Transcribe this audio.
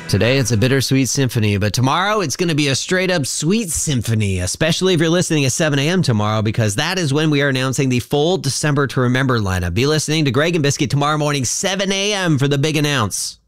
Today it's a bittersweet symphony, but tomorrow it's going to be a straight up sweet symphony, especially if you're listening at 7 a.m. tomorrow, because that is when we are announcing the full December to Remember lineup. Be listening to Greg and Biscuit tomorrow morning, 7 a.m. for the big announce.